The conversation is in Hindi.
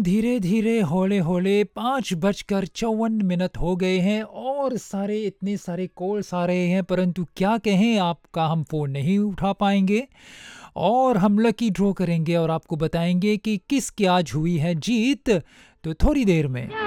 धीरे धीरे हौले हौले 5:54 हो गए हैं और सारे इतने सारे कॉल्स आ रहे हैं, परंतु क्या कहें, आपका हम फ़ोन नहीं उठा पाएंगे। और हम लकी ड्रॉ करेंगे और आपको बताएंगे कि किसकी आज हुई है जीत, तो थोड़ी देर में।